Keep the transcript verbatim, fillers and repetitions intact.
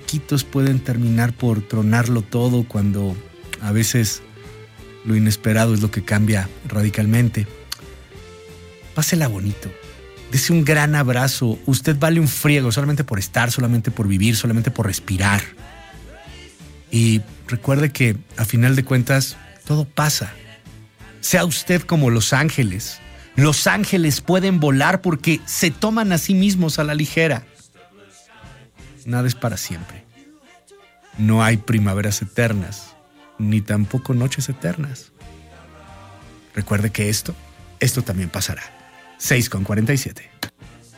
chiquitos pueden terminar por tronarlo todo cuando a veces lo inesperado es lo que cambia radicalmente. Pásela bonito. Dese un gran abrazo. Usted vale un friego solamente por estar, solamente por vivir, solamente por respirar. Y recuerde que a final de cuentas todo pasa. Sea usted como los ángeles. Los ángeles pueden volar porque se toman a sí mismos a la ligera. Nada es para siempre. No hay primaveras eternas, ni tampoco noches eternas. Recuerde que esto, esto también pasará. seis con cuarenta y siete.